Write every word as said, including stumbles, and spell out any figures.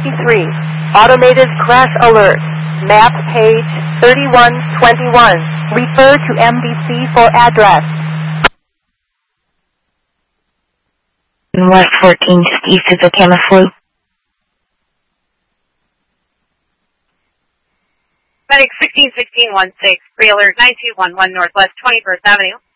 fifty-three. Automated crash alert. Map page thirty-one twenty-one. Refer to M D C for address. West fourteen, just east of the Tamiflu. Medic sixteen sixteen one six, pre-alert nine two one one Northwest twenty-first Avenue.